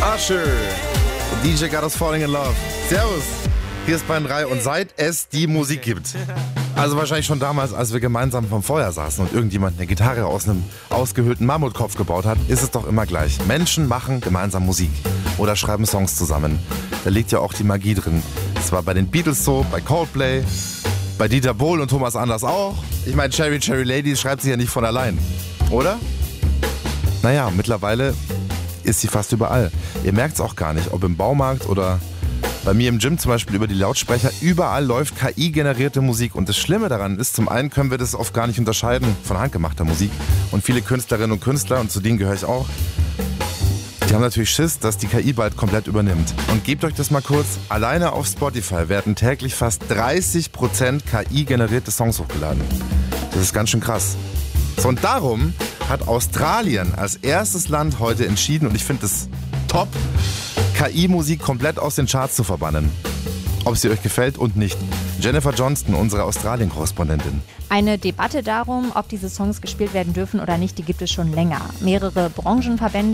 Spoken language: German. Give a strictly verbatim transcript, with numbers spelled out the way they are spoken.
Usher, D J Got Us Falling in Love. Servus, hier ist Bayern drei und seit es die Musik gibt, also wahrscheinlich schon damals, als wir gemeinsam vom Feuer saßen und irgendjemand eine Gitarre aus einem ausgehöhlten Mammutkopf gebaut hat, ist es doch immer gleich. Menschen machen gemeinsam Musik oder schreiben Songs zusammen. Da liegt ja auch die Magie drin. Das war bei den Beatles so, bei Coldplay, bei Dieter Bohlen und Thomas Anders auch. Ich meine, Cherry Cherry Ladies schreibt sich ja nicht von allein, oder? Naja, mittlerweile ist sie fast überall. Ihr merkt es auch gar nicht, ob im Baumarkt oder bei mir im Gym zum Beispiel über die Lautsprecher. Überall läuft K I-generierte Musik. Und das Schlimme daran ist, zum einen können wir das oft gar nicht unterscheiden von handgemachter Musik. Und viele Künstlerinnen und Künstler, und zu denen gehöre ich auch, die haben natürlich Schiss, dass die K I bald komplett übernimmt. Und gebt euch das mal kurz. Alleine auf Spotify werden täglich fast dreißig Prozent K I-generierte Songs hochgeladen. Das ist ganz schön krass. So, und darum hat Australien als erstes Land heute entschieden, und ich finde es top, K I-Musik komplett aus den Charts zu verbannen. Ob sie euch gefällt und nicht. Jennifer Johnston, unsere Australien-Korrespondentin. Eine Debatte darum, ob diese Songs gespielt werden dürfen oder nicht, die gibt es schon länger. Mehrere Branchenverbände